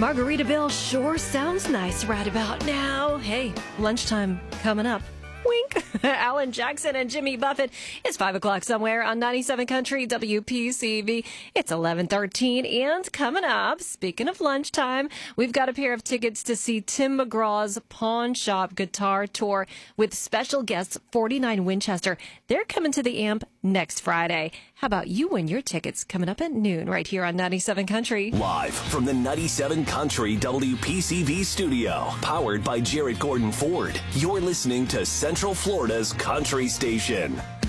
Margaritaville sure sounds nice right about now. Hey, lunchtime coming up. Wink. Alan Jackson and Jimmy Buffett. It's 5 o'clock somewhere on 97 Country WPCV. It's 11:13, and coming up, speaking of lunchtime, we've got a pair of tickets to see Tim McGraw's Pawn Shop Guitar Tour with special guests 49 Winchester. They're coming to the Amp next Friday. How about you win your tickets coming up at noon right here on 97 Country? Live from the 97 Country WPCV studio, powered by Jarrett Gordon Ford. You're listening to Central Florida's Country Station.